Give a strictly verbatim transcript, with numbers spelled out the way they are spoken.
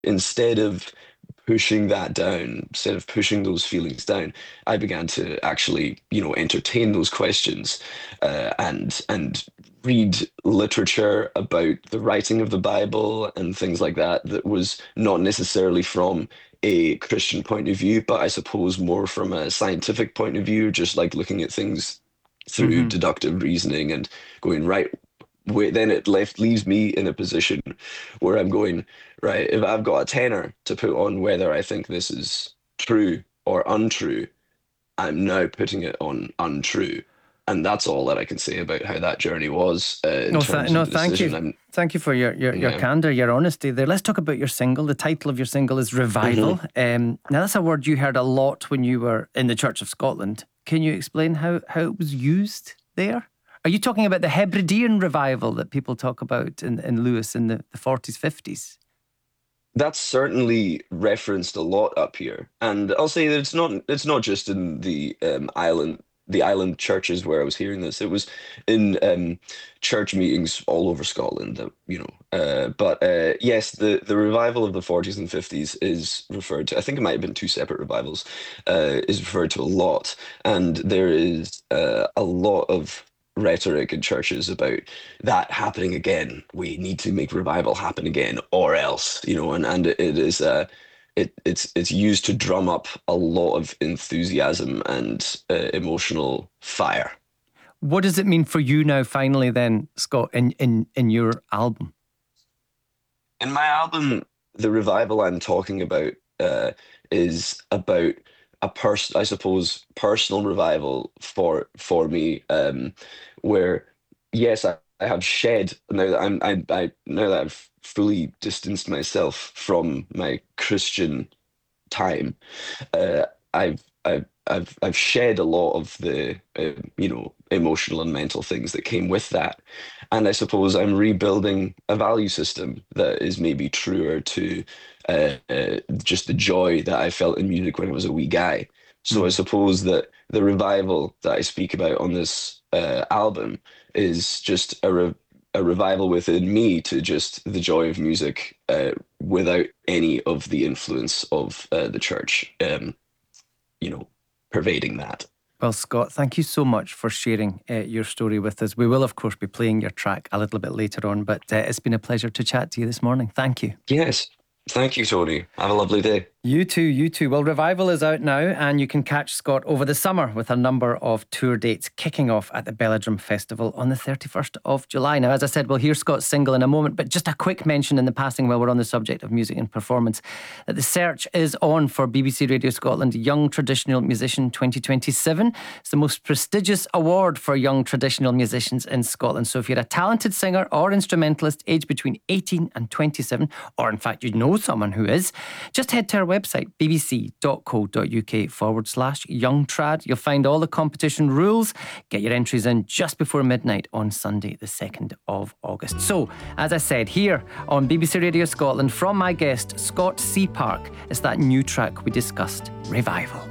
instead of pushing that down, instead of pushing those feelings down, I began to actually, you know, entertain those questions, uh, and and read literature about the writing of the Bible and things like that that was not necessarily from a Christian point of view, but I suppose more from a scientific point of view, just like looking at things through Hmm. deductive reasoning and going, right, wait, then it left leaves me in a position where I'm going, right, if I've got a tenner to put on whether I think this is true or untrue, I'm now putting it on untrue. And that's all that I can say about how that journey was, uh, in No, th- terms no, of the thank you. decision. I'm, Thank you for your, your, your yeah. candour, your honesty there. Let's talk about your single. The title of your single is Revival. Mhm. Um, now, that's a word you heard a lot when you were in the Church of Scotland. Can you explain how, how it was used there? Are you talking about the Hebridean revival that people talk about in, in Lewis in the, the forties, fifties? That's certainly referenced a lot up here, and I'll say that it's not it's not just in the um, island the island churches where I was hearing this. It was in um, church meetings all over Scotland. That you know, uh, but uh, yes, the the revival of the forties and fifties is referred to. I think it might have been two separate revivals. Uh, is referred to a lot, and there is uh, a lot of rhetoric in churches about that happening again. We need to make revival happen again, or else, you know, and and it is uh, it it's it's used to drum up a lot of enthusiasm and uh, emotional fire. What does it mean for you now, finally, then, Scott, in, in, in your album? In my album, the revival I'm talking about uh, is about a person, I suppose, personal revival for for me, um, where yes, I, I have shed now that I'm I, I now that I've fully distanced myself from my Christian time. uh, I've I've I've I've shed a lot of the uh, you know, emotional and mental things that came with that, and I suppose I'm rebuilding a value system that is maybe truer to uh, uh, just the joy that I felt in music when I was a wee guy. So I Mm. suppose that the revival that I speak about on this uh, album is just a re a revival within me to just the joy of music, uh, without any of the influence of uh, the church, um, you know, pervading that. Well, Scott, thank you so much for sharing uh, your story with us. We will, of course, be playing your track a little bit later on, but uh, it's been a pleasure to chat to you this morning. Thank you. Yes. Thank you, Tony. Have a lovely day. You too, you too. Well, Revival is out now, and you can catch Scott over the summer with a number of tour dates kicking off at the Belladrum Festival on the thirty-first of July. Now, as I said, we'll hear Scott's single in a moment, but just a quick mention in the passing while we're on the subject of music and performance, that the search is on for B B C Radio Scotland Young Traditional Musician twenty twenty-seven. It's the most prestigious award for young traditional musicians in Scotland. So if you're a talented singer or instrumentalist aged between eighteen and twenty-seven, or in fact you know someone who is, just head to our website, bbc.co.uk forward slash young trad. You'll find all the competition rules. Get your entries in just before midnight on Sunday, the second of August. So, as I said, here on B B C Radio Scotland, from my guest, Scott C. Park, it's that new track we discussed, Revival.